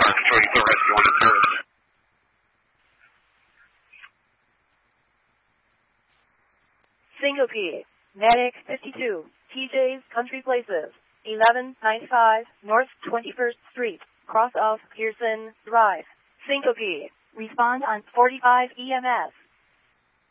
Detroit Eco Rescue on the service. Syncope, Medic 52, TJ's Country Places, 1195 North 21st Street, cross off Pearson Drive. Syncope, respond on 45 EMS.